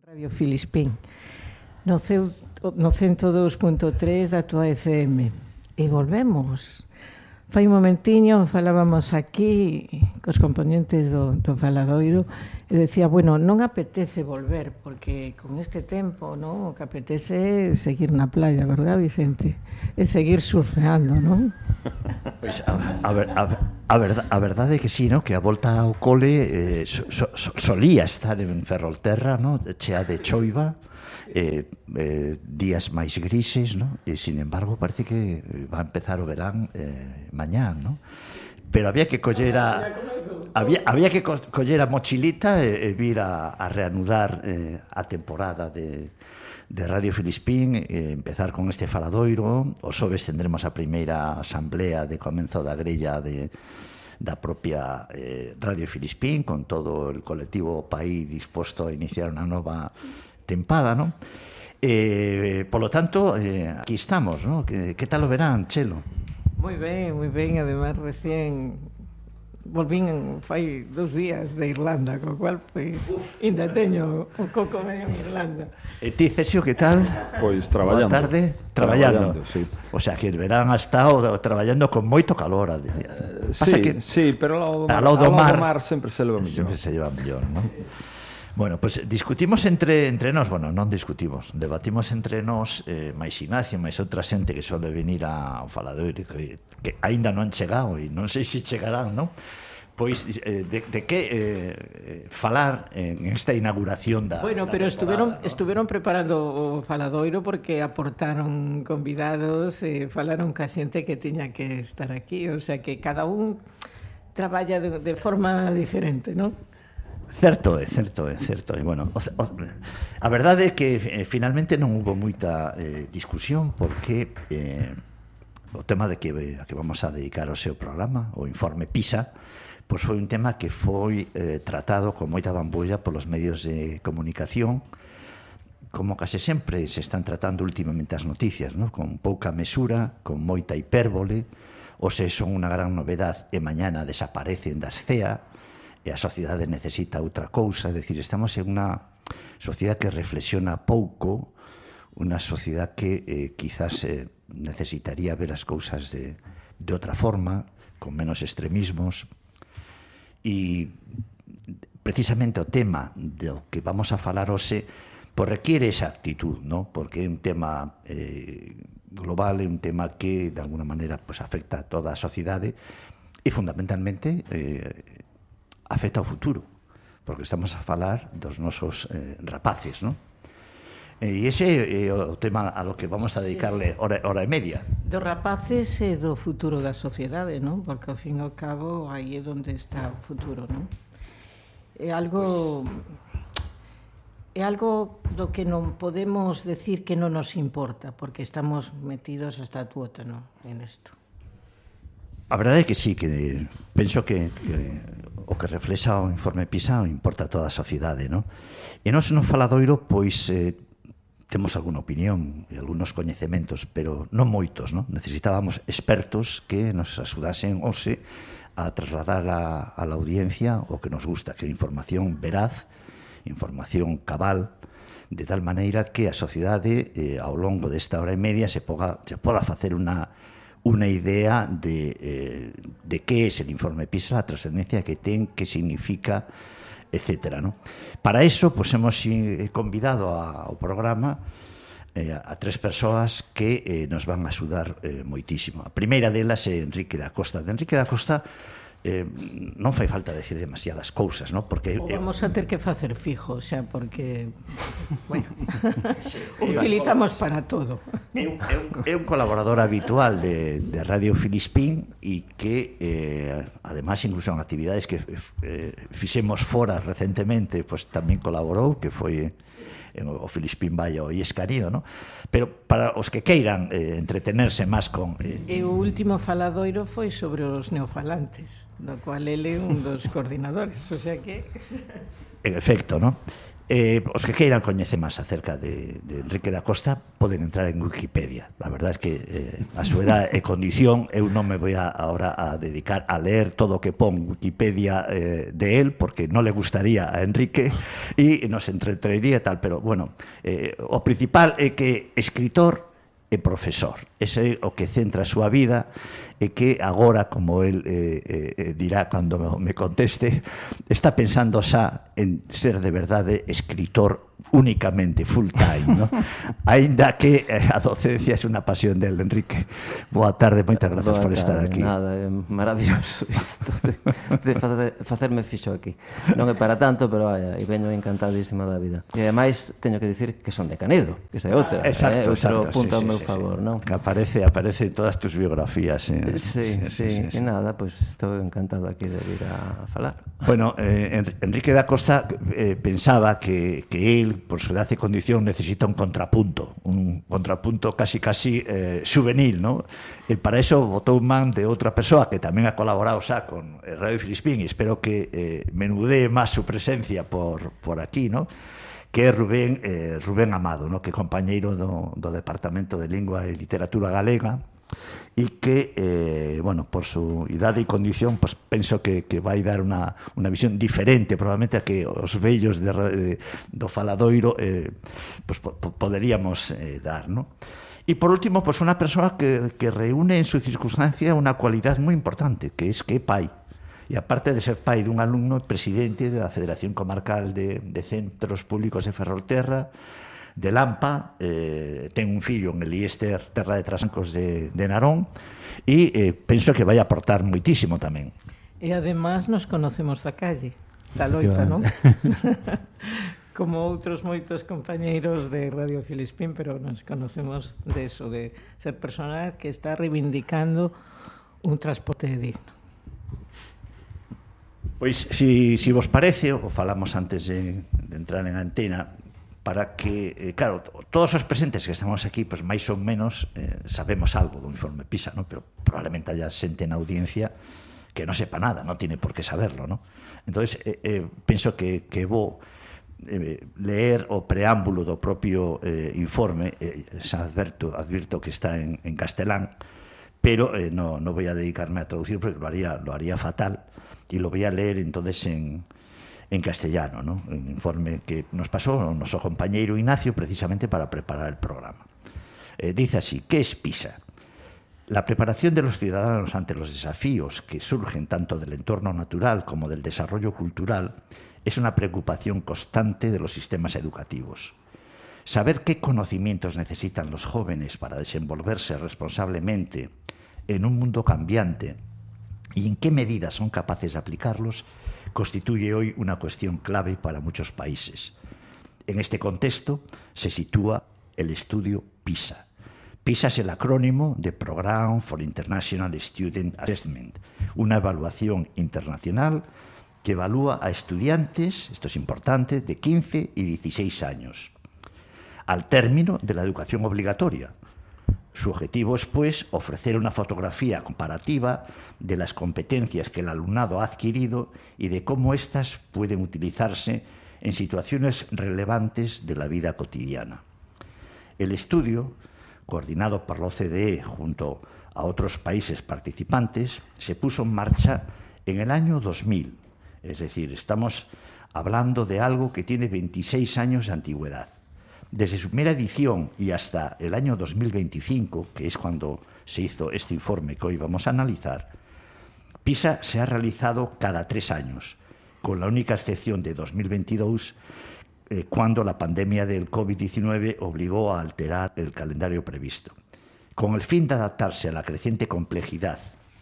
Radio Filispín no 102.3 da tua FM e volvemos. Fai un momentiño falábamos aquí cos componentes do faladoiro e decía, bueno, non apetece volver porque con este tempo, non, o que apetece é seguir na playa, verdad, Vicente? É seguir surfeando, non? Pois a verdade é que sí, no? Que a volta ao cole solía estar en Ferrolterra, no? Chea de choiva, días máis grises, no? E sin embargo parece que va a empezar o verán mañá, no? Pero había que coller había que coller a mochilita e vir a reanudar a temporada de Radio Filispín, empezar con este faladoiro. O xoves tendremos a primeira asamblea de comenzo da grella da propia Radio Filispín, con todo el colectivo país disposto a iniciar unha nova tempada, ¿no? Polo tanto, aquí estamos, ¿no? Que tal o verán, Chelo? Moi ben, además recién volvín fai 2 días de Irlanda, co cual, pois, ainda teño un coco medio en Irlanda. E ti, Cesio, que tal? Pois traballando. Boa tarde, traballando. Sí. O sea, que el verán ha estado traballando con moito calor. Sí, pero ao lado do mar sempre se leva mellor. Sempre se lleva mellor, non? Bueno, pues discutimos entre nós, bueno, non discutimos, debatimos entre nós, máis Ignacio, máis outra xente que sole venir ao faladoiro que aínda non han chegado e non sei se chegarán, non? Pois de que falar en esta inauguración da... Bueno, pero estuveron preparando o faladoiro porque aportaron convidados, falaron ca xente que tiña que estar aquí, o sea que cada un traballa de forma diferente, non? Certo. E, bueno, a verdade é que finalmente non hubo moita discusión porque o tema de que vamos a dedicar ao seu programa, o informe PISA, pois foi un tema que foi tratado con moita bambulla polos medios de comunicación, como case sempre se están tratando últimamente as noticias, ¿no? Con pouca mesura, con moita hipérbole, ou se son unha gran novedad e mañana desaparecen das CEA, e a sociedade necesita outra cousa, é dicir, estamos en unha sociedade que reflexiona pouco, unha sociedade que quizás necesitaría ver as cousas de outra forma, con menos extremismos, e precisamente o tema do que vamos a falar hoxe pois requiere esa actitud, ¿no? Porque é un tema global, é un tema que de alguna maneira pues, afecta a toda a sociedade e fundamentalmente afecta ao futuro, porque estamos a falar dos nosos rapaces, ¿no? E ese é o tema a lo que vamos a dedicarle hora e media. Dos rapaces e do futuro da sociedade, non? Porque ao fin e ao cabo aí é onde está o futuro, non? É algo do que non podemos decir que non nos importa, porque estamos metidos hasta a tuétano en isto. A verdade é que sí, que penso que o que reflexa o informe PISA importa a toda a sociedade, non? E nós no faladoiro, pois, temos algunha opinión e algúns coñecementos, pero non moitos, non? Necesitábamos expertos que nos axudasen hoxe a trasladar a la audiencia o que nos gusta, que é información veraz, información cabal, de tal maneira que a sociedade, ao longo desta hora e media, se poda facer unha idea de que é el informe PISA, a trascendencia que ten, que significa, etcétera, ¿no? Para eso, pues hemos convidado ao programa a 3 persoas que nos van a axudar moitísimo. A primeira delas é Enrique da Costa. De Enrique da Costa non fai falta decir demasiadas cousas, ¿no? Porque vamos a ter que facer fijo, xa, porque bueno, utilizamos para todo. É un colaborador habitual de Radio Filispín e que además incluso en actividades que fixemos fora recentemente, pues tamén colaborou, que foi o Filispín vai ao Iescarío, ¿no? Pero para os que queiran entretenerse máis con... E o último faladoiro foi sobre os neofalantes, do cual ele é un dos coordinadores, o sea que... En efecto, ¿no? Os que queiran coñecer máis acerca de Enrique da Costa poden entrar en Wikipedia. A verdade é que a súa edad e condición, eu non me voy ahora a dedicar a leer todo o que pon Wikipedia de él, porque non le gustaría a Enrique e nos entretería e tal, pero bueno, o principal é que escritor e profesor. Ese é o que centra a súa vida e que agora, como el dirá cando me conteste, está pensando xa en ser de verdade escritor únicamente, full time, ¿no? Ainda que a docencia é unha pasión del, Enrique. Boa tarde, moitas grazas por estar aquí. Nada, é maravilloso isto de facerme fixo aquí. Non é para tanto, pero vaya, e veño encantadísima da vida. E ademais teño que dicir que son de Canedo, que esa é outra. Exacto, outro punto ao meu favor, non? Que aparece en todas tus biografías. Sí. E nada, pois estou encantado aquí de vir a falar. Bueno, Enrique da Costa pensaba que él, por su edad y condición, necesita un contrapunto casi juvenil, ¿no? Y para eso votó un man de otra persona que también ha colaborado con Radio Filispín, y espero que menudee más su presencia por aquí, ¿no? Que é Rubén Amado, ¿no? Que é compañeiro do Departamento de Lingua e Literatura Galega, e que, bueno, por su idade e condición, pues, penso que vai dar unha visión diferente probablemente a que os vellos do Faladoiro pues, poderíamos dar, ¿no? E por último, pues, unha persoa que reúne en su circunstancia unha cualidade moi importante, que é pai. E aparte de ser pai dun alumno, presidente da Federación Comarcal de Centros Públicos de Ferrolterra, de Lampa, ten un fillo en el IESTER Terra de Trasancos de Narón, e penso que vai aportar moitísimo tamén. E además nos conocemos da calle, da loita, non? Como outros moitos compañeiros de Radio Filispín, pero nos conocemos de eso, de ser personas que está reivindicando un transporte digno. Pois, si vos parece, o falamos antes de entrar en antena, para que, claro, todos os presentes que estamos aquí, pues máis ou menos sabemos algo do informe PISA, ¿no? Pero probablemente haya xente na audiencia que non sepa nada, non tiene por qué saberlo, ¿no? Entonces, penso que vou leer o preámbulo do propio informe, xa advirto que está en castelán, pero no voy a dedicarme a traducir porque lo haría fatal, y lo voy a leer entonces en castellano, ¿no? Un informe que nos pasó nuestro compañero Ignacio precisamente para preparar el programa. Dice así: ¿qué es PISA? La preparación de los ciudadanos ante los desafíos que surgen tanto del entorno natural como del desarrollo cultural es una preocupación constante de los sistemas educativos. Saber qué conocimientos necesitan los jóvenes para desenvolverse responsablemente en un mundo cambiante y en qué medidas son capaces de aplicarlos constituye hoy una cuestión clave para muchos países. En este contexto se sitúa el estudio PISA. PISA es el acrónimo de Program for International Student Assessment, una evaluación internacional que evalúa a estudiantes, esto es importante, de 15 y 16 años, al término de la educación obligatoria. Su objetivo es, pues, ofrecer una fotografía comparativa de las competencias que el alumnado ha adquirido y de cómo éstas pueden utilizarse en situaciones relevantes de la vida cotidiana. El estudio, coordinado por la OCDE junto a otros países participantes, se puso en marcha en el año 2000. Es decir, estamos hablando de algo que tiene 26 años de antigüedad. Desde su primera edición y hasta el año 2025, que es cuando se hizo este informe que hoy vamos a analizar, PISA se ha realizado cada 3 años, con la única excepción de 2022, cuando la pandemia del COVID-19 obligó a alterar el calendario previsto. Con el fin de adaptarse a la creciente complejidad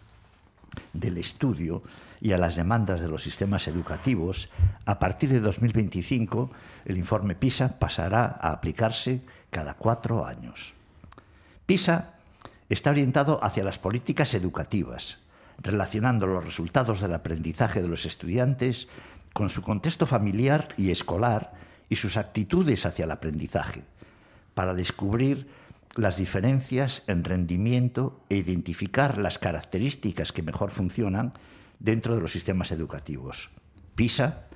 del estudio y a las demandas de los sistemas educativos, a partir de 2025 el informe PISA pasará a aplicarse cada 4 años. PISA está orientado hacia las políticas educativas, relacionando los resultados del aprendizaje de los estudiantes con su contexto familiar y escolar y sus actitudes hacia el aprendizaje, para descubrir las diferencias en rendimiento e identificar las características que mejor funcionan dentro de los sistemas educativos. PISA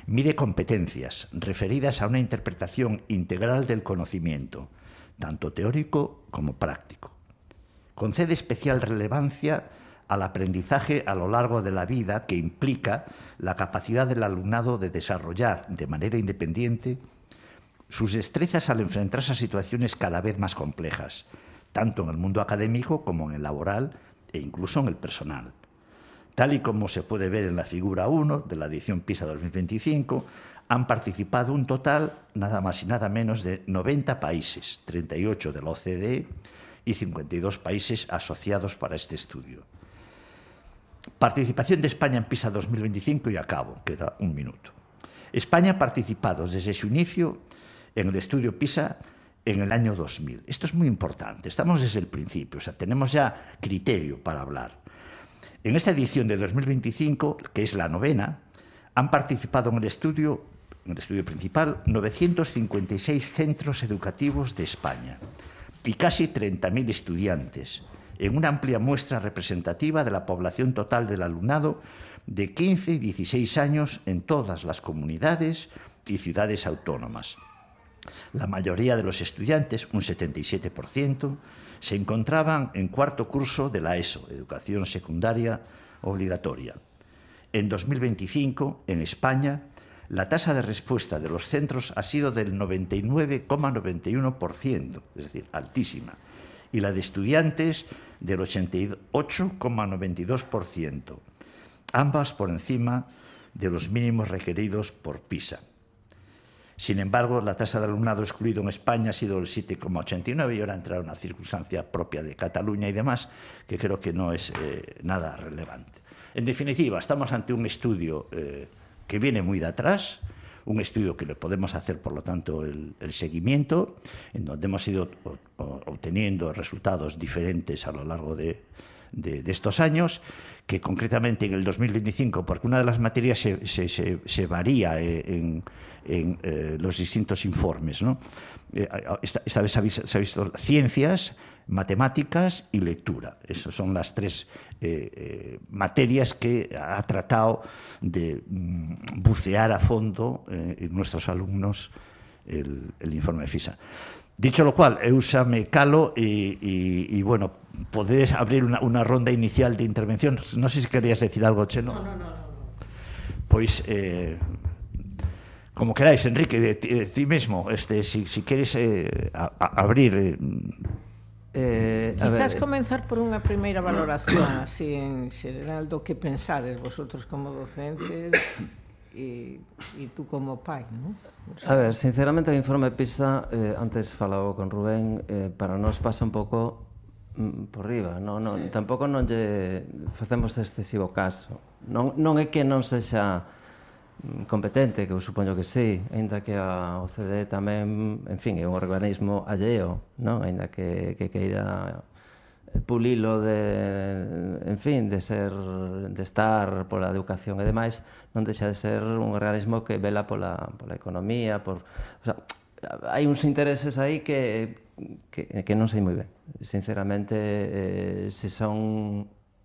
Mide competencias referidas a una interpretación integral del conocimiento, tanto teórico como práctico. Concede especial relevancia al aprendizaje a lo largo de la vida, que implica la capacidad del alumnado de desarrollar de manera independiente sus destrezas al enfrentarse a situaciones cada vez más complejas, tanto en el mundo académico como en el laboral e incluso en el personal. Tal y como se puede ver en la figura 1 de la edición PISA 2025, han participado un total, nada más y nada menos, de 90 países, 38 de la OCDE y 52 países asociados para este estudio. Participación de España en PISA 2025 y acabo, queda un minuto. España ha participado desde su inicio en el estudio PISA en el año 2000. Esto es muy importante, estamos desde el principio, o sea, tenemos ya criterio para hablar. En esta edición de 2025, que es la 9ª, han participado en el estudio principal 956 centros educativos de España y casi 30.000 estudiantes, en una amplia muestra representativa de la población total del alumnado de 15 y 16 años en todas las comunidades y ciudades autónomas. La mayoría de los estudiantes, un 77%, se encontraban en cuarto curso de la ESO, Educación Secundaria Obligatoria. En 2025, en España, la tasa de respuesta de los centros ha sido del 99,91%, es decir, altísima, y la de estudiantes del 88,92%, ambas por encima de los mínimos requeridos por PISA. Sin embargo, la tasa de alumnado excluido en España ha sido el 7,89 y ahora entra una circunstancia propia de Cataluña y demás, que creo que no es nada relevante. En definitiva, estamos ante un estudio que viene muy de atrás, un estudio que le podemos hacer, por lo tanto, el seguimiento, en donde hemos ido obteniendo resultados diferentes a lo largo de estos años, que concretamente en el 2025, porque una de las materias se varía en los distintos informes, ¿no? Esta vez se ha visto ciencias, matemáticas y lectura. Esas son las tres materias que ha tratado de bucear a fondo en nuestros alumnos el informe de PISA. Dicho lo cual, eu xa me calo y bueno, podedes abrir una ronda inicial de intervención. Non sei se querías decir algo, Cheno. No. Pois, como queráis, Enrique, de ti mesmo, si queres abrir... Quizás comenzar por unha primeira valoración así en xeral do que pensades vosotros como docentes e tú como pai, non? A ver, sinceramente o informe PISA, antes falaba con Rubén, para nós pasa un pouco por riba, tampouco non lle facemos excesivo caso. Non é que non sexa competente, que eu supoño que sí, aínda que a OCDE tamén, en fin, é un organismo alleo, non? Aínda que queira pulilo de estar pola educación e demais, non deixa de ser un organismo que vela pola economía, o sea, hai uns intereses aí que non sei moi ben, sinceramente, se son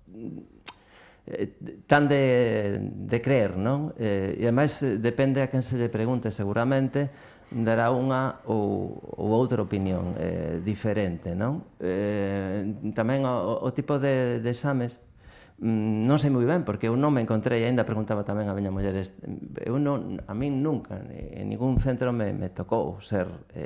tan de creer, non? E ademais depende a quen se lle pregunte, seguramente dará unha ou outra opinión diferente, non? Tamén o tipo de exames non sei moi ben, porque eu non me encontrei, ainda preguntaba tamén a miña muller, a min nunca, en ningún centro me tocou ser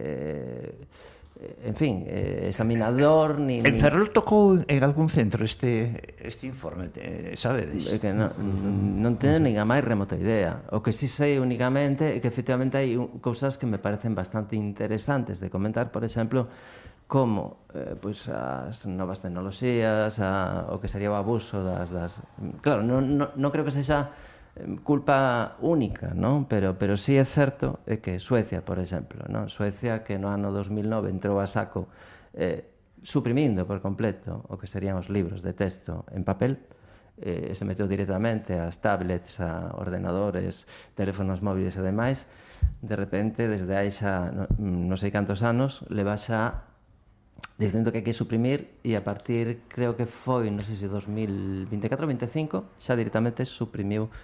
en fin, examinador En Ferrol tocou en algún centro este informe, sabedes? Que non teño nin a máis remota idea. O que si sei únicamente é que efectivamente hai cousas que me parecen bastante interesantes de comentar, por exemplo, como as novas tecnoloxías, o que sería o abuso das... Claro, non creo que sexa culpa única, non? Pero sí é certo que Suecia, por exemplo, non? Suecia, que no ano 2009 entrou a saco suprimindo por completo o que serían os libros de texto en papel, se meteu directamente ás tablets, a ordenadores, teléfonos móviles e demais. De repente, desde hai xa non sei cantos anos, leva xa dicendo que hai que suprimir, e a partir, creo que foi, non sei se 2024 ou 2025, xa directamente suprimiu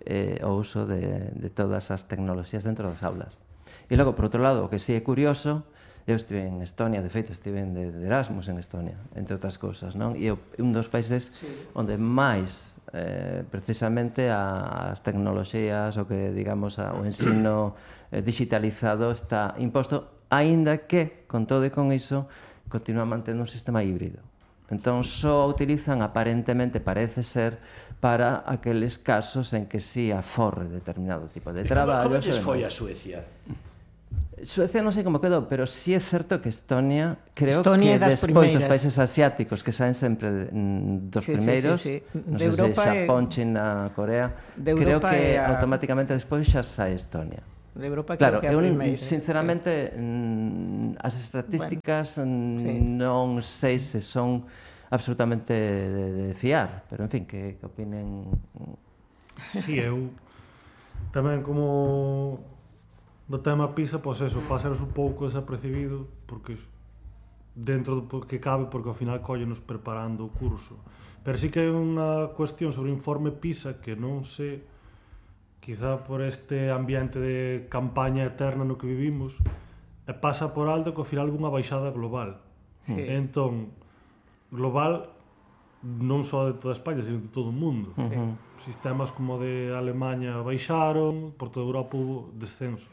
o uso de todas as tecnoloxías dentro das aulas. E logo, por outro lado, o que sí é curioso, eu estive en Estonia, de feito, estive de Erasmus en Estonia, entre outras cousas, non? E un dos países onde máis precisamente as tecnoloxías, o que, digamos, o ensino digitalizado está imposto, aínda que, con todo e con iso, continúa mantendo un sistema híbrido. Entón, só utilizan, aparentemente, parece ser, para aqueles casos en que sí aforre determinado tipo de traballo. Como lles foi a Suecia? Suecia non sei como quedou, pero sí é certo que Estonia, creo que despois dos países asiáticos, que saen sempre dos primeiros, non sei se Xapón, China, Corea, creo que automáticamente despois xa sae Estonia. De Europa, claro, eu sinceramente as estatísticas non sei se son absolutamente de fiar, pero en fin, que opinen. Si, eu tamén como no tema PISA, pois eso, pásanos un pouco desapercibido, porque dentro do que cabe, porque ao final collenos preparando o curso. Pero sí que hai unha cuestión sobre o informe PISA que non sei, quizá por este ambiente de campaña eterna no que vivimos, pasa por alto que ao final unha baixada global. Entón, global non só de toda España, sino de todo o mundo. Sistemas como de Alemanha baixaron, por toda Europa hubo descensos.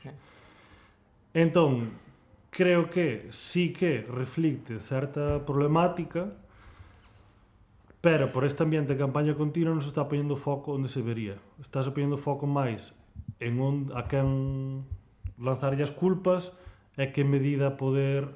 Entón, creo que sí que reflicte certa problemática, pero por este ambiente de campaña continua non se está poñendo foco onde se vería. Está se poñendo foco máis en a quen lanzarlle as culpas e que medida poder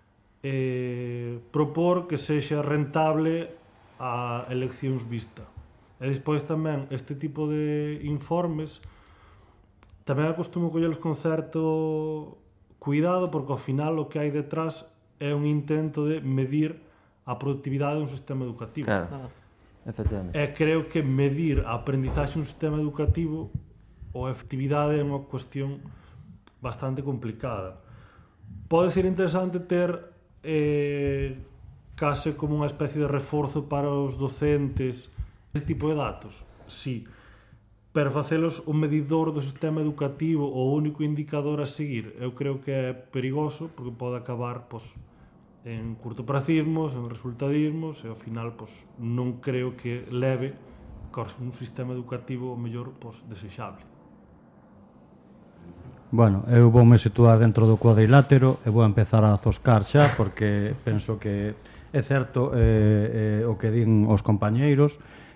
propor que sexa rentable a eleccións vista. E despois tamén este tipo de informes tamén acostumo collelos con certo cuidado, porque ao final o que hai detrás é un intento de medir a productividade dun sistema educativo. Claro, efectivamente. E creo que medir a aprendizaxe dun sistema educativo ou a efectividade é unha cuestión bastante complicada. Pode ser interesante ter case como unha especie de reforzo para os docentes ese tipo de datos, sí, pero facelos o medidor do sistema educativo o único indicador a seguir, eu creo que é perigoso, porque pode acabar en curtopracismos, en resultadismos, e ao final non creo que leve un sistema educativo mellor desexable. Bueno, eu voume situar dentro do cuadrilátero e vou empezar a zoscar xa, porque penso que é certo o que din os compañeiros.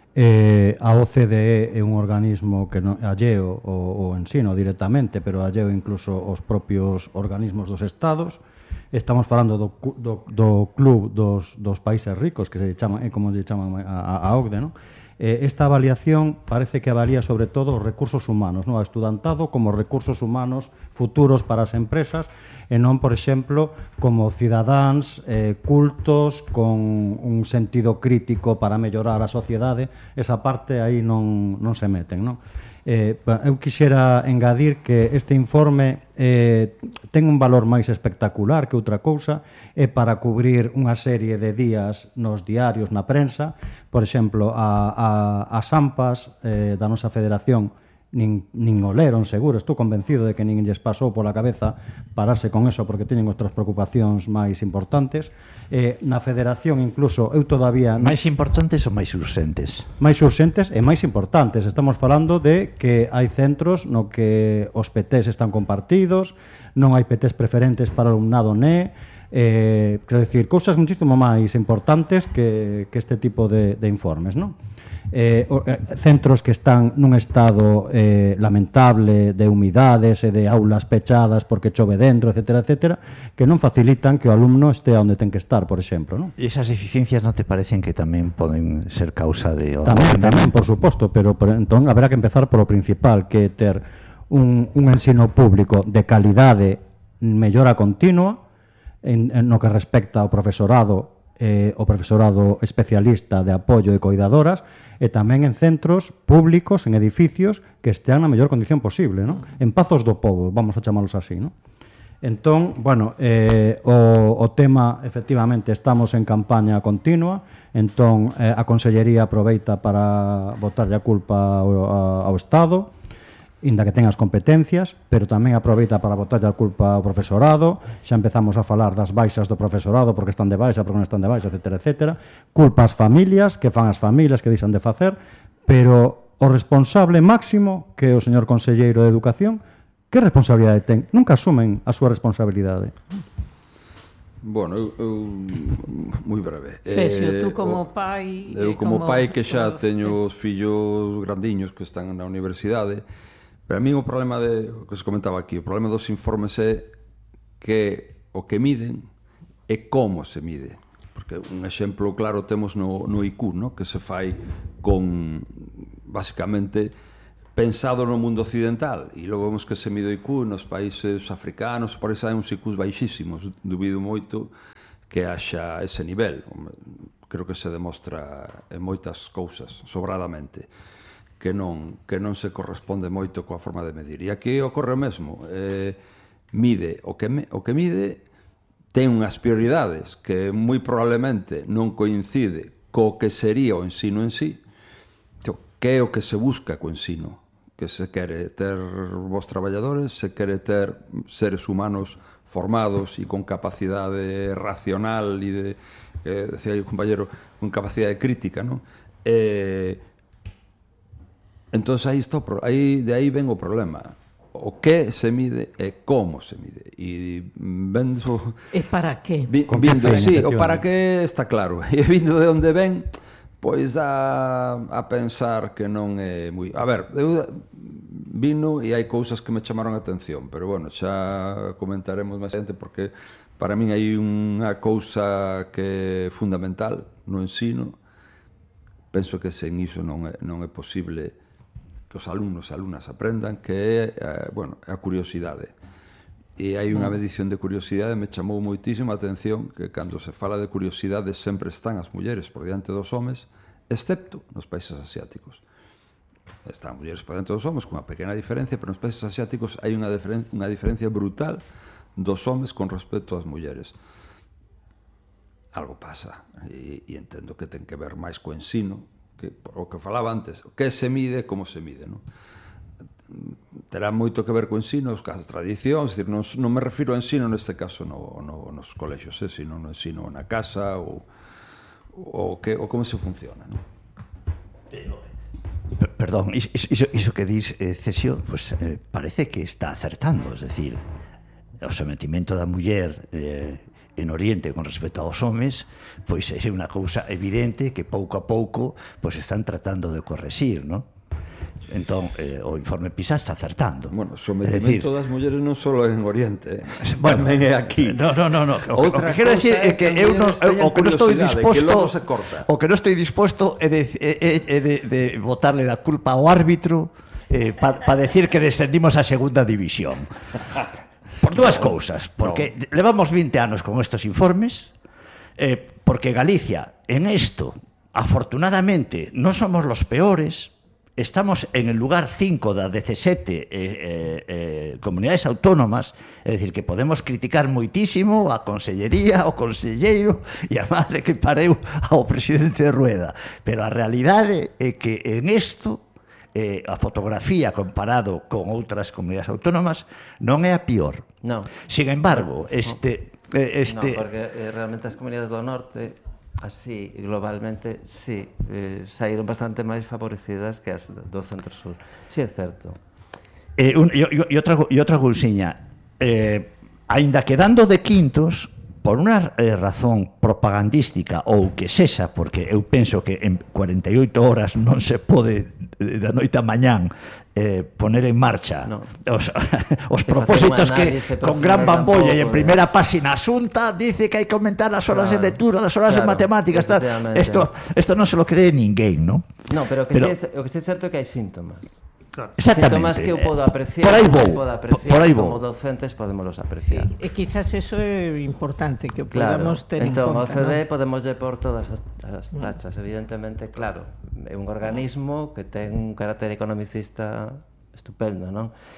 A OCDE é un organismo que non alleo o ensino directamente, pero alleo incluso os propios organismos dos estados. Estamos falando do club dos países ricos, que se chaman, como se chaman a OCDE, non? Esta avaliación parece que avalía sobre todo os recursos humanos, non? O estudantado como recursos humanos futuros para as empresas, e non, por exemplo, como cidadáns cultos con un sentido crítico para mellorar a sociedade. Esa parte aí non se meten, non? Eu quixera engadir que este informe ten un valor máis espectacular que outra cousa, é para cubrir unha serie de días nos diarios, na prensa. Por exemplo, as AMPAs da nosa federación nin o leron, seguro, estou convencido de que nin lles pasou pola cabeza pararse con eso, porque teñen outras preocupacións máis importantes. Na federación, incluso, eu todavía... Máis importantes ou máis urxentes? Máis urxentes e máis importantes. Estamos falando de que hai centros no que os PTs están compartidos, non hai PTs preferentes para o alumnado NE, quero dicir, cousas muchísimo máis importantes que este tipo de informes, non? Centros que están nun estado lamentable de humidades e de aulas pechadas porque chove dentro, etcétera, etcétera, que non facilitan que o alumno este onde ten que estar, por exemplo, non? E esas deficiencias non te parecen que tamén poden ser causa de... Tamén, por suposto, pero entón haberá que empezar polo principal, que é ter un ensino público de calidade, mellora continua, no que respecta ao profesorado, o profesorado especialista de apoio e coidadoras, e tamén en centros públicos, en edificios que estean na mellor condición posible, non? En pazos do pobo, vamos a chamalos así, non? Entón, bueno, o tema, efectivamente, estamos en campaña continua, entón a Consellería aproveita para botarlle a culpa ao Estado, inda que ten as competencias, pero tamén aproveita para botarlle a culpa ao profesorado. Xa empezamos a falar das baixas do profesorado, porque están de baixa, porque non están de baixa, etcétera, etcétera. Culpa ás familias, que fan as familias, que deixan de facer, pero o responsable máximo, que é o señor conselleiro de Educación, que responsabilidade ten? Nunca asumen a súa responsabilidade. Bueno, eu moi breve. Cesio, tú como pai... Eu como pai que xa teño os fillos grandiños que están na universidade, pero a mí o problema que se comentaba aquí, o problema dos informes é que o que miden é como se mide. Porque un exemplo claro temos no IQ, no? Que se fai con, basicamente, pensado no mundo occidental, e logo vemos que se mide o IQ nos países africanos, por isso hai uns IQs baixísimos. Dubido moito que haxa ese nivel. Creo que se demostra en moitas cousas, sobradamente, que non se corresponde moito coa forma de medir. E aquí ocorre o mesmo. Mide o que mide, ten unhas prioridades que moi probablemente non coincide co que sería o ensino en sí, que é o que se busca co ensino, que se quere ter vos traballadores, se quere ter seres humanos formados e con capacidade racional e decía o compañero, con capacidade crítica, non? Entón, de aí ven o problema. O que se mide e como se mide. E vendo... E para que? Vindo, sí, o para que está claro. E vindo de onde ven, pois dá a pensar que non é moi... A ver, eu vino e hai cousas que me chamaron a atención, pero bueno, xa comentaremos máis adiante, porque para min hai unha cousa que é fundamental no ensino. Penso que sen iso non é posible que os alumnos e alumnas aprendan, que é, bueno, a curiosidade. E hai unha medición de curiosidade, me chamou moitísima atención que cando se fala de curiosidade sempre están as mulleres por diante dos homes, excepto nos países asiáticos. Están mulleres por diante dos homes con unha pequena diferencia, pero nos países asiáticos hai unha diferencia brutal dos homes con respecto ás mulleres. Algo pasa, e entendo que ten que ver máis co ensino, o que falaba antes, o que se mide, como se mide, non? Terá moito que ver co ensino, as tradicións, decir, non me refiro ao ensino neste caso nos colexios, sino no ensino na casa ou como se funciona, non? Perdón, iso que dis, Cesio, pues, parece que está acertando, es decir, o sometimento da muller en Oriente con respecto aos homes, pois é unha cousa evidente que pouco a pouco pois están tratando de correxir, non? Entón, o informe PISA está acertando. Bueno, o sometimento das mulleres non só en Oriente, bueno, tamén é aquí. No. O que quero decir é que eu non estou disposto é de botarle a culpa ao árbitro para decir que descendimos a segunda división. Por dúas cousas, porque levamos 20 anos con estos informes, porque Galicia, en esto, afortunadamente, non somos los peores. Estamos en el lugar 5 da 17 comunidades autónomas, é dicir, que podemos criticar moitísimo a Consellería, ao Conselleiro e a madre que pareu ao presidente Rueda, pero a realidade é que en isto a fotografía comparado con outras comunidades autónomas non é a pior. No. Sin embargo, No, porque realmente as comunidades do norte, así, globalmente, sí, saíron bastante máis favorecidas que as do centro-sur. Sí, é certo. E outra cousiña, aínda quedando de quintos, por unha razón propagandística ou que sexa, porque eu penso que en 48 horas non se pode da noite a mañán poner en marcha os propósitos que con gran bambolla e en primeira página asunta dice que hai que aumentar as horas de lectura, as horas de matemáticas, esto non se lo cree ninguén, non? No, pero o que sí é certo é que hai síntomas. Claro. Exactamente. Síntomas que eu podo apreciar, por aí vou. Como docentes podemos apreciar. Sí, e quizás eso é importante que podamos ter en conta. Entón, o CD podemos por todas as tachas, evidentemente, claro, é un organismo que ten un carácter economicista estupendo, non?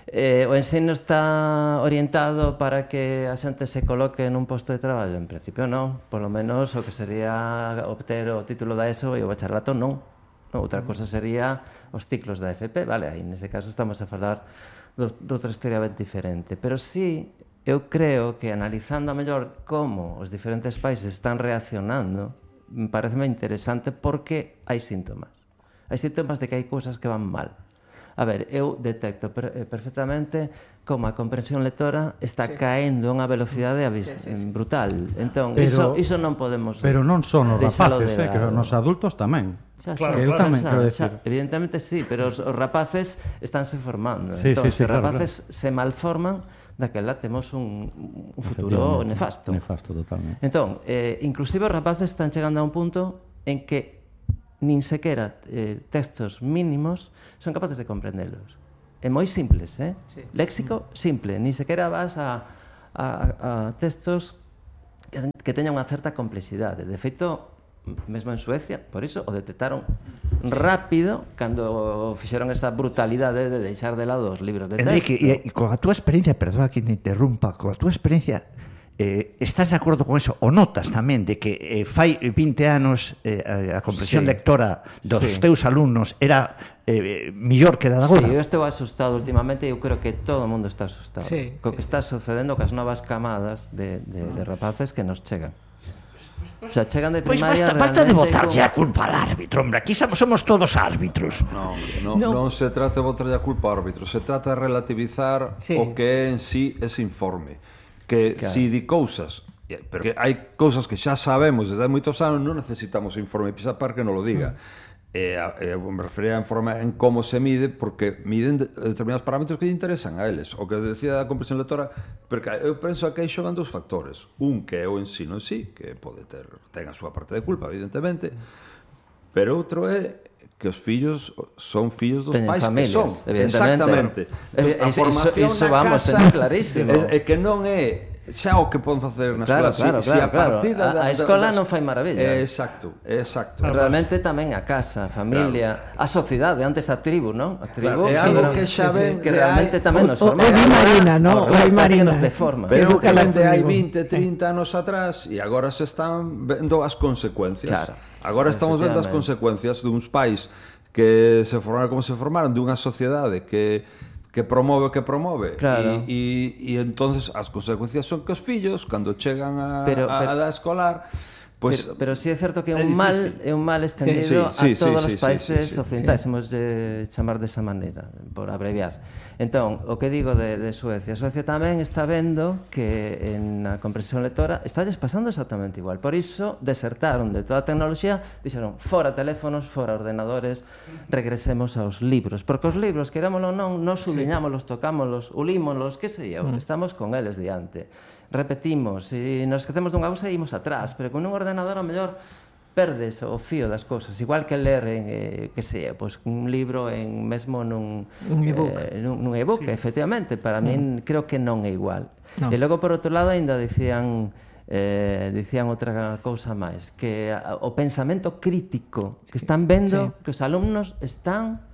O ensino está orientado para que a xente se coloque nun posto de traballo? En principio non, polo menos o que sería obter o título da ESO e o bacharelato non. Outra cosa sería os ciclos da FP, vale, aí nese caso estamos a falar de outra historia ben diferente, pero sí, eu creo que analizando a mellor como os diferentes países están reaccionando, pareceme interesante porque hai síntomas. Hai síntomas de que hai cousas que van mal. A ver, eu detecto perfectamente como a comprensión lectora está caendo a unha velocidade brutal. Entón, iso non podemos Pero non son os deixalo rapaces, que nos adultos tamén. Claro, que eu tamén, quero decir. Evidentemente sí, pero os rapaces estánse formando. Sí, entón, sí, os rapaces se malforman, daquela temos un futuro nefasto. Nefasto, totalmente. Entón, inclusive os rapaces están chegando a un punto en que nin sequera textos mínimos son capaces de comprendelos. É moi simples, Sí. Léxico simple, nin sequera vas a textos que teñan unha certa complexidade. De feito, mesmo en Suecia, por iso o detectaron rápido cando fixeron esa brutalidade de deixar de lado os libros de texto. Enrique, e con a túa experiencia, perdona que te interrumpa, con a túa experiencia, estás de acordo con eso? O notas tamén de que fai 20 anos a comprensión lectora dos teus alumnos era millor que era de agora? Sí, eu estou asustado últimamente e eu creo que todo o mundo está asustado co que está sucedendo cas novas camadas de rapaces que nos chegan. O sea, chegan de primaria... Pois basta de botarlle a culpa al árbitro, hombre, aquí somos todos árbitros. Non se trata de botarlle a culpa ao árbitro, se trata de relativizar o que é en sí ese informe. Que si di cousas, pero que hai cousas que xa sabemos desde hai moitos anos, non necesitamos informe PISA para que non lo diga. Me refería a informe en como se mide, porque miden determinados parámetros que lle interesan a eles. O que decía da comprensión lectora, porque eu penso que aí xogan dous factores. Un que é o ensino en sí, que pode ten a súa parte de culpa, evidentemente, pero outro é que os fillos son fillos dos pais que son. Exactamente. A formación na casa é que non é xa o que poden facer nas clases. A escola non fai maravillas. Exacto. Realmente tamén a casa, a familia, a sociedade, antes a tribu, non? A tribu é algo que xa ven que realmente tamén nos forma. O Marina, non? O Marina nos deforma. Pero que hai 20, 30 anos atrás e agora se están vendo as consecuencias. Agora estamos vendo as consecuencias duns pais que se formaron como se formaron, dunha sociedade que promove o que promove. E entonces as consecuencias son que os fillos, cando chegan a edad escolar, pero sí é certo que é un mal extendido a todos os países occidentais, hemos de chamar desa maneira, por abreviar. Entón, o que digo de Suecia tamén está vendo que na comprensión lectora estalles pasando exactamente igual. Por iso desertaron de toda a tecnoloxía, dixeron fora teléfonos, fora ordenadores, regresemos aos libros, porque os libros, querámoslo ou non, nos subliñámoslos, tocámoslos, ulímoslos, que sei eu, estamos con eles diante. Repetimos, se nos esquecemos dunha cousa imos atrás, pero con un ordenador ao mellor perdes o fío das cousas, igual que ler en, que sei, pois un libro en mesmo nun e-book, efectivamente, para min creo que non é igual. E logo por outro lado ainda dicían outra cousa máis, que o pensamento crítico, que están vendo que os alumnos están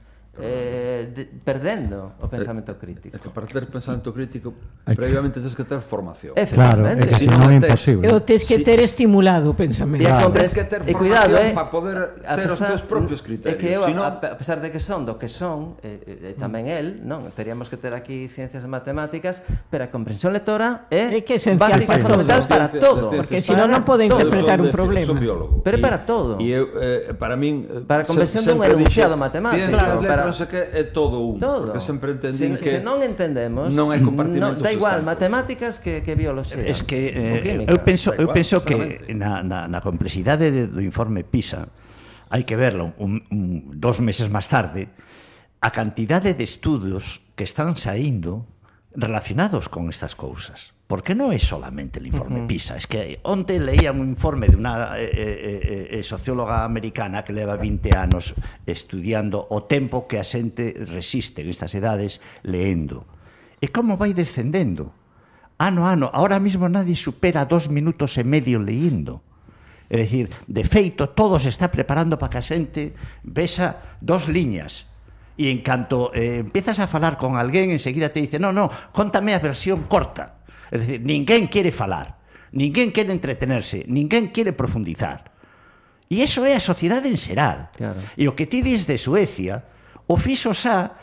perdendo o pensamento crítico. É que para ter pensamento crítico previamente tens que ter formación. Claro, é que senón é imposible. O tens que ter estimulado o pensamento. Tens que ter formación para poder ter os teus propios criterios. É que eu, a pesar de que son do que son, tamén el, non? Teríamos que ter aquí ciencias e matemáticas, pero a comprensión lectora é básica e fundamental para todo. Porque senón non pode interpretar un problema. Son biólogo. Pero para todo. E para min... Para a comprensión dun enunciado matemático. Non sei que é todo un, porque sempre entendín que se non entendemos, non hai compartimentos. Da igual matemáticas que bioloxía. Es que eu penso que na complexidade do informe PISA hai que verlo 2 meses máis tarde, a cantidade de estudos que están saindo relacionados con estas cousas. Porque non é solamente el informe PISA, es que onte leía un informe de unha socióloga americana que leva 20 anos estudiando o tempo que a xente resiste en estas edades leendo. E como vai descendendo? Ano a ano, ahora mismo nadie supera 2 minutos e medio leyendo. É dicir, de feito, todo se está preparando para que a xente vexa 2 liñas. E en canto empiezas a falar con alguén, enseguida te dice, no, contame a versión corta. Es decir, ninguén quere falar, ninguén quere entretenerse, ninguén quere profundizar. E iso é a sociedade en xeral. Claro. E o que ti dis de Suecia, o fixo xa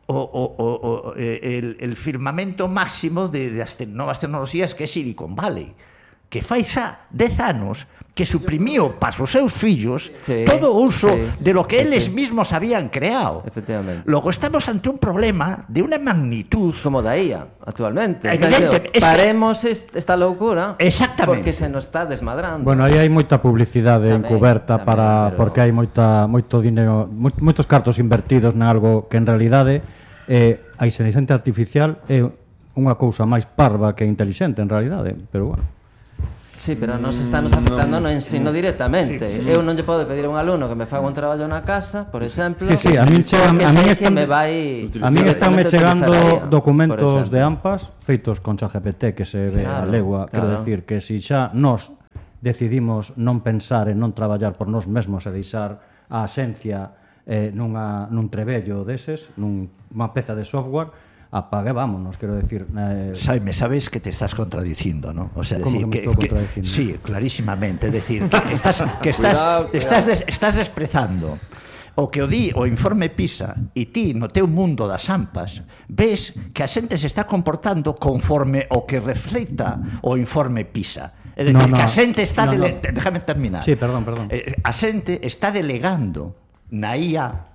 el firmamento máximo das novas tecnoloxías que é Silicon Valley, que fai xa 10 anos que suprimiu para os seus fillos todo o uso de lo que eles mismos habían creado. Efectivamente. Logo, estamos ante un problema de unha magnitud... Como da IA, actualmente. Evidentemente, Paremos esta loucura porque se nos está desmadrando. Bueno, aí hai moita publicidade encuberta porque hai moito dinero, moitos cartos invertidos en algo que en realidade a inteligencia artificial é unha cousa máis parva que intelixente en realidade, pero bueno. Sí, pero nos estános afectando no ensino directamente. Eu non lle podo pedir a un alumno que me faga un traballo na casa, por exemplo. Sí, a min estánme chegando documentos de AMPAs feitos con ChatGPT que se ve a legua, quero decir que se xa nós decidimos non pensar e non traballar por nós mesmos e deixar a esencia nun trebello deses, nunha peza de software, apague, vámonos, quero decir... Saime, sabes que te estás contradicindo, ¿no? O sea, decir, que sí, clarísimamente, es decir, que estás desprezando o que o di o informe PISA e ti no teu mundo das AMPAs ves que a xente se está comportando conforme o que refleita o informe PISA. É dicir, que a xente está... Déjame terminar. Sí, perdón. A xente está delegando na IA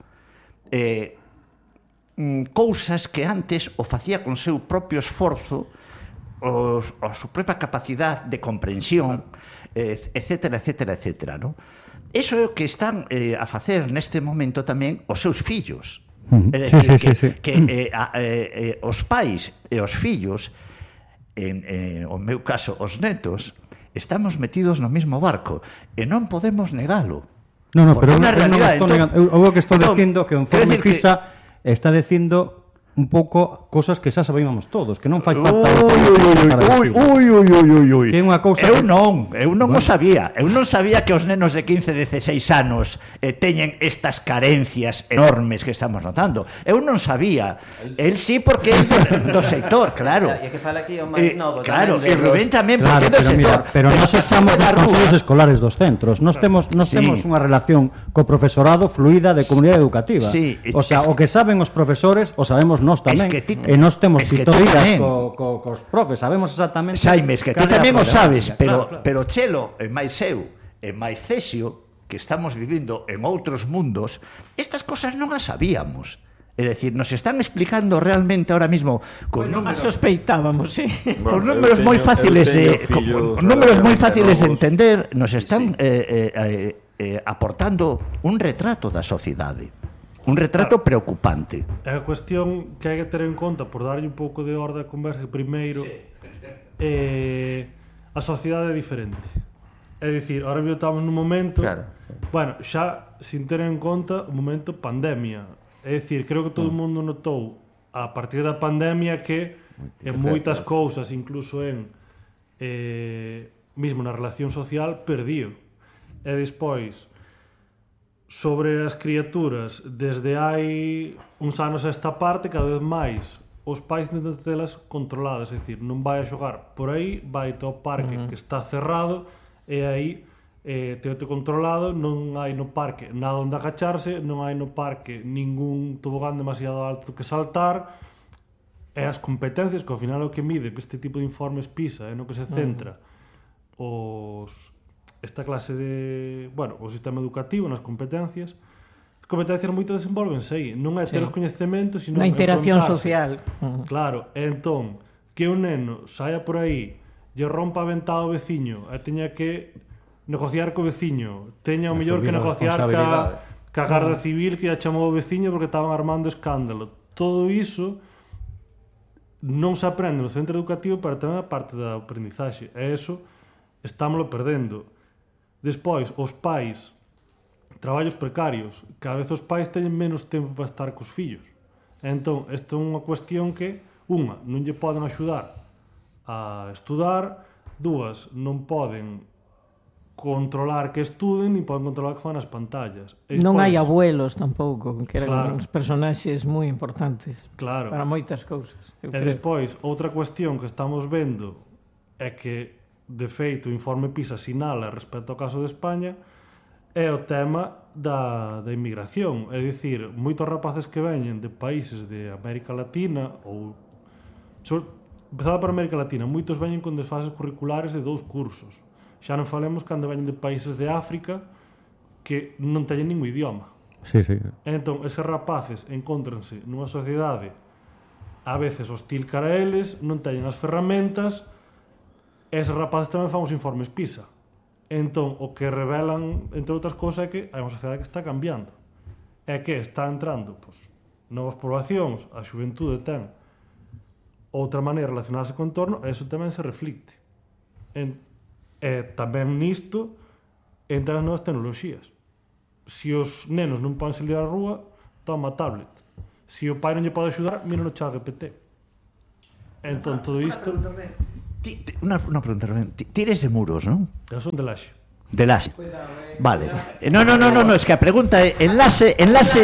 cousas que antes o facía con seu propio esforzo, a súa propia capacidade de comprensión, etcétera, non? Eso é o que están a facer neste momento tamén os seus fillos. É dicir, que os pais e os fillos, en o meu caso, os netos, estamos metidos no mesmo barco e non podemos negalo. No, pero o que estou dicindo que o informe PISA está dicindo un pouco cosas que xa sabíamos todos, que non fai falta que é unha cousa eu non o sabía. Eu non sabía que os nenos de 15, 16 anos teñen estas carencias enormes que estamos notando. Eu non sabía. El sí, porque é do sector, claro. E que fala aquí o máis novo. Claro, e Rubén tamén, porque é do sector. Pero nós estamos nos consellos escolares dos centros. Nós temos unha relación co profesorado fluida de comunidade educativa. O sea, o que saben os profesores, o sabemos nós tamén. E nós temos tutorías cos profes, sabemos exactamente... Xaime, que ti tamén o sabes, pero Chelo, e máis eu, e máis Cesio, que estamos vivindo en outros mundos, estas cosas non as sabíamos. É dicir, nos están explicando realmente ahora mismo con números... sospeitábamos, sí. Con números moi fáciles de entender, nos están aportando un retrato da sociedade. Un retrato preocupante. É a cuestión que hai que ter en conta, por darlle un pouco de orde á conversa, que primeiro a sociedade é diferente. É dicir, ahora mesmo estamos nun momento, bueno, xa sin ter en conta o momento pandemia. É dicir, creo que todo o mundo notou a partir da pandemia que en moitas cousas, incluso en mesmo na relación social, perdiu. E despois, sobre as criaturas, desde hai uns anos a esta parte, cada vez máis os pais intentan telas controladas, é dicir, non vai a xogar por aí, vai ao parque que está cerrado e aí teote controlado, non hai no parque nada onde agacharse, non hai no parque ningún tobogán demasiado alto que saltar, e as competencias, que ao final é o que mide este tipo de informes PISA, é no que se centra esta clase de, bueno, o sistema educativo nas competencias. As competencias moitas desenvolvense aí, non é ter os coñecementos, sino na interacción social. Claro, e entón, que un neno saia por aí, lle rompa a ventá ao veciño, e teña que negociar co veciño, teña o mellor que negociar ca Garda Civil que lle chamou o veciño porque estaban armando escándalo. Todo iso non se aprende no centro educativo, para tamén a parte da aprendizaxe, e iso estámoslo perdendo. Despois, os pais, traballos precarios, cada vez os pais teñen menos tempo para estar cos fillos. Entón, esta é unha cuestión que, unha, non lle poden axudar a estudar, dúas, non poden controlar que estuden nin poden controlar que fan nas pantallas. Non hai abuelos tampouco, que eran Claro. uns personaxes moi importantes Claro. para moitas cousas. E despois, outra cuestión que estamos vendo é que, de feito, o informe PISA sinala respecto ao caso de España é o tema da inmigración. É dicir, moitos rapaces que veñen de países de América Latina ou... Empezada por América Latina, moitos veñen con desfases curriculares de 2 cursos. Xa non falemos cando veñen de países de África que non teñen ningún idioma. Sí, sí. Entón, eses rapaces encóntranse nunha sociedade a veces hostil cara a eles, non teñen as ferramentas, e eses rapaces tamén fan os informes PISA. Entón, o que revelan, entre outras cousas, é que hai unha sociedade que está cambiando. É que está entrando novas poblacións, a xuventude ten outra maneira de relacionarse co entorno, e iso tamén se reflicte. E tamén nisto entran as novas tecnoloxías. Se os nenos non poden salir á rúa, toma a tablet. Se o pai non lle pode axudar, mira no chat GPT. Entón, todo isto... Una pregunta, Rubén. Tires de muros, non? Eu son de Laxe. De Laxe. Vale. No, es que a pregunta é Enlace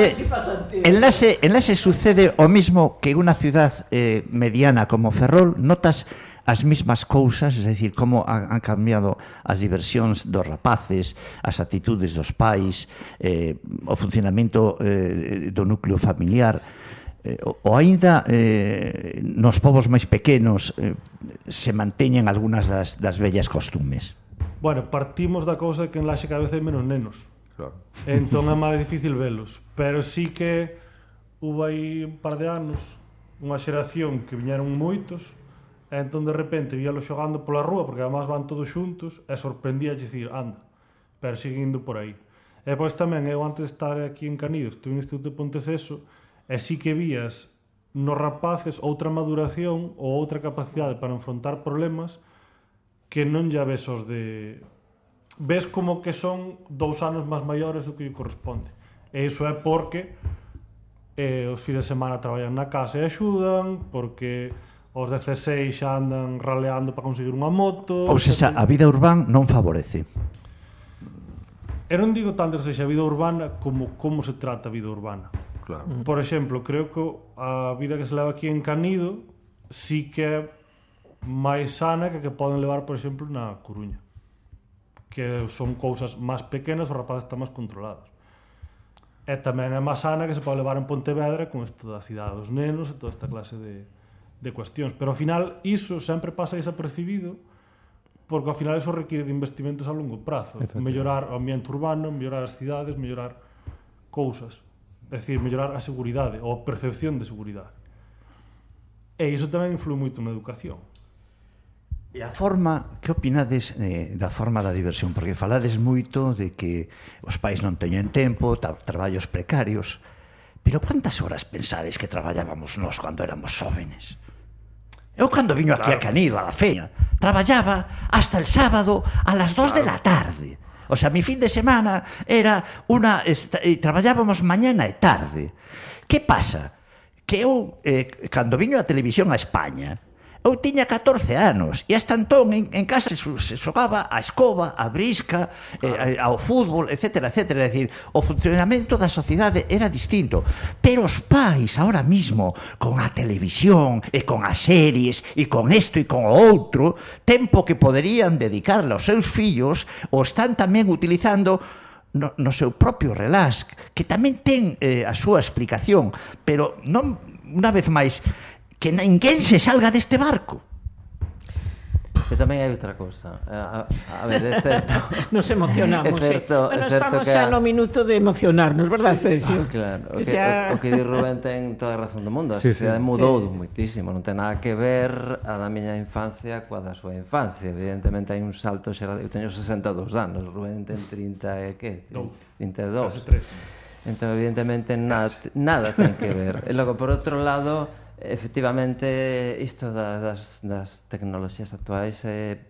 sucede o mismo que en unha ciudad mediana como Ferrol. Notas as mismas cousas, é dicir, como han cambiado as diversións dos rapaces, as actitudes dos pais, o funcionamento do núcleo familiar, ou aínda nos povos máis pequenos se manteñen algunhas das vellas costumes. Bueno, partimos da cousa que en Laxe cada vez hai menos nenos. Claro. Entón é máis difícil velos. Pero sí que hubo aí un par de anos unha xeración que viñeron moitos, e entón de repente víalos xogando pola rúa, porque además van todos xuntos, e sorprendía dicir, anda, pero siguen indo por aí. E depois tamén, eu antes de estar aquí en Canido, estuve no Instituto de Ponteceso, e sí que vías nos rapaces outra maduración ou outra capacidade para enfrontar problemas que non ya ves os de... Ves como que son 2 anos máis maiores do que lle corresponde. E iso é porque os fins de semana traballan na casa e axudan, porque os 16 xa andan raleando para conseguir unha moto... Ou seja, a vida urbana non favorece. Eu non digo tanto que sexa a vida urbana como se trata a vida urbana. Claro. Por exemplo, creo que a vida que se leva aquí en Canido sí que é máis sana que poden levar, por exemplo, na Coruña, que son cousas máis pequenas, os rapaces están máis controlados. E tamén é máis sana que se pode levar en Pontevedra con isto da cidade dos nenos e toda esta clase de cuestións. Pero ao final iso sempre pasa desapercibido, porque ao final iso requiere de investimentos a longo prazo, mellorar o ambiente urbano, mellorar as cidades, mellorar cousas. É dicir, mellorar a seguridade ou a percepción de seguridade. E iso tamén influe moito na educación. E a forma, que opinades da forma da diversión? Porque falades moito de que os pais non teñen tempo, traballos precarios, pero quantas horas pensades que traballábamos nós cando éramos jóvenes? Eu cando viño aquí a Canido, a la feña, traballaba hasta el sábado a las 2 de la tarde. O sea, mi fin de semana era traballábamos mañana e tarde. Que pasa? Que eu, cando viño a televisión a España, eu tiña 14 anos e hasta entón en casa se xogaba a escoba, a brisca, ao fútbol, etc, etc. É dicir, o funcionamento da sociedade era distinto. Pero os pais, ahora mismo, con a televisión e con as series e con isto e con o outro, tempo que poderían dedicarle aos seus fillos, o están tamén utilizando no seu propio relax, que tamén ten a súa explicación, pero non, unha vez máis, que ninguén se salga deste barco. E tamén hai outra cousa. A ver, é certo. Nos emocionamos, é certo, Bueno, é certo estamos que xa no minuto de emocionarnos, verdad, Cesio? Claro, O que di Rubén ten toda a razón do mundo. A Sí, sociedade sí. mudou moitísimo. Non ten nada que ver a da miña infancia coa da súa infancia. Evidentemente hai un salto xeral. Eu teño 62 anos, Rubén ten 30 e que? 32. Casi 3. Entón, evidentemente, nada ten que ver. E logo, por outro lado, efectivamente, isto das tecnoloxías actuais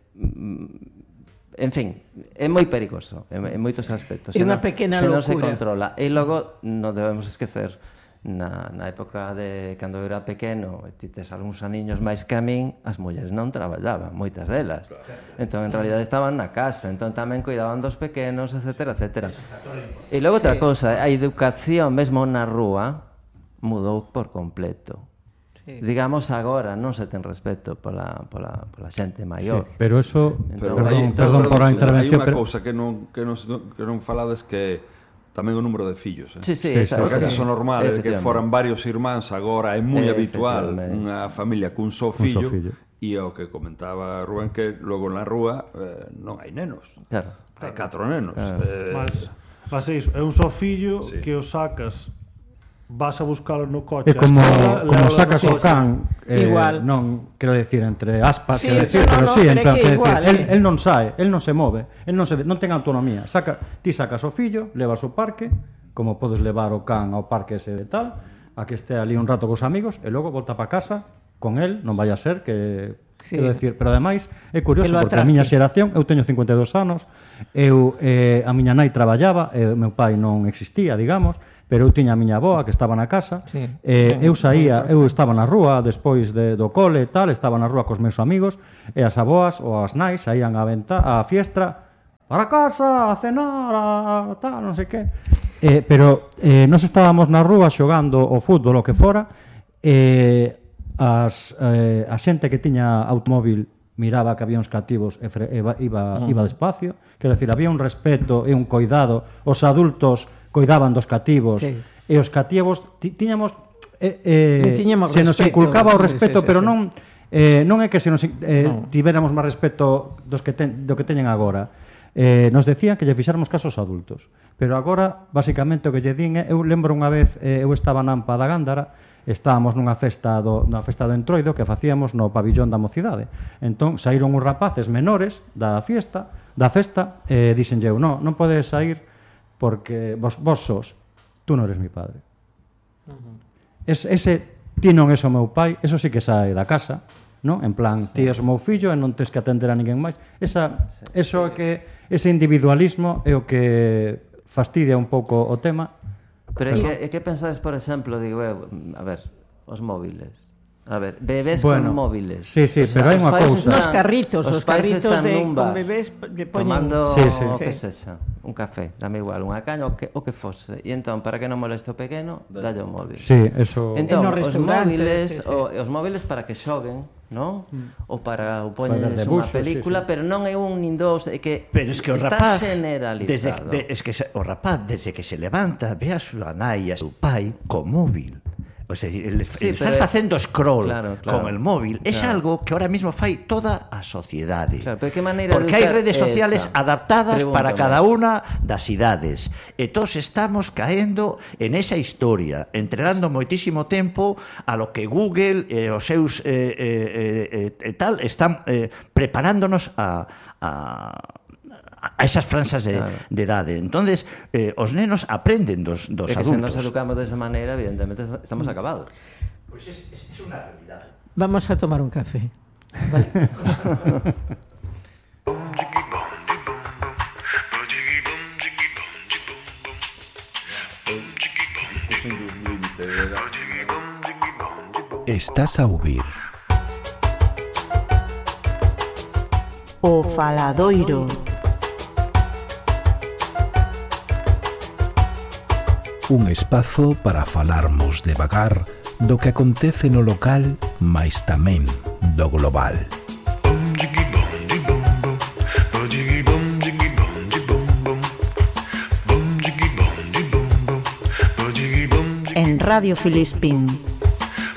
en fin, é moi perigoso en moitos aspectos. É unha pequena se non se locura. controla. E logo, non debemos esquecer na época de cando eu era pequeno, e ti tes algúns aniños máis que a min, as mulleres non traballaban, moitas delas. Entón, en realidad, estaban na casa, entón tamén cuidaban dos pequenos, etcétera, etcétera. E logo outra cousa, a educación mesmo na rúa mudou por completo. Digamos, agora non se ten respeto pola xente maior. Sí, pero eso, perdón por a intervención, hai unha cousa que non falades, que tamén o número de fillos. Sí, porque antes o normal é que foran varios irmáns, agora é moi habitual unha familia cun só fillo, e o que comentaba Rubén, que logo na rúa non hai nenos, hai 4 nenos. Mas é iso, é un só fillo que o sacas, vas a buscalo no coche. É como sacas o can, non, quero decir, entre aspas, quero decir, pero sí, el non sae, el non se move, el non ten autonomía. Ti sacas o fillo, levas o parque, como podes levar o can ao parque ese de tal, a que este ali un rato cos amigos, e logo volta para casa con el, non vai a ser que... Quero decir, pero ademais é curioso, porque a miña xeración, eu teño 52 anos, a miña nai traballaba, o meu pai non existía, digamos, pero eu tiña a miña avoa que estaba na casa, eu estaba na rúa despois do cole e tal, estaba na rúa cos meus amigos, e as avoas ou as nais saían a fiestra, para casa, a cenar, a tal, non sei que. Pero nós estábamos na rúa xogando o fútbol, o que fora, a xente que tiña automóvil miraba que había uns cativos e iba despacio, quero decir, había un respeto e un coidado, os adultos coidaban dos cativos, e os cativos tiñamos se nos inculcaba o respeto, pero non é que se nos tivéramos máis respeto do que teñen agora. Nos decían que lle fixáramos caso aos adultos, pero agora, basicamente, o que lle din eu lembro unha vez, eu estaba na Ampa da Gándara, estábamos nunha festa do Entroido que facíamos no pabillón da mocidade. Entón, saíron uns rapaces menores da festa, dixenlle eu, non podes sair porque vos sos, tú non eres mi padre. Ese ti non és o meu pai, eso sí que sae da casa, non? En plan, ti és o meu fillo e non tens que atender a ninguén máis. Ese individualismo é o que fastidia un pouco o tema. Pero é que pensades, por exemplo, digo, a ver, os móviles. A ver, bebés con móviles. Sí, pero hai unha cousa. Os carritos con bebés tomando o que sexa, un café, dame igual, unha caña, o que fose. E entón, para que non moleste o pequeno, dalle o móvil. Sí, eso. Entón, os móviles para que xoguen, non? Ou para o poñerles unha película, pero non é un nin dos, é que está generalizado. Es que o rapaz, desde que se levanta, ve a súa nai e a seu pai co móvil. O sea, estás facendo scroll con el móvil. É algo que ahora mismo fai toda a sociedade. Porque hai redes sociales adaptadas para cada unha das idades. E todos estamos caendo en esa historia, entregando moitísimo tempo a lo que Google e os seus tal están preparándonos a esas franxas de idade. Entonces, os nenos aprenden dos adultos. Se nos educamos desa maneira, evidentemente estamos acabados. Pues es unha realidade. Vamos a tomar un café. Vale. Estás a ouvir O Faladoiro. Un espazo para falarmos devagar do que acontece no local, mais tamén do global. En Radio Filispín.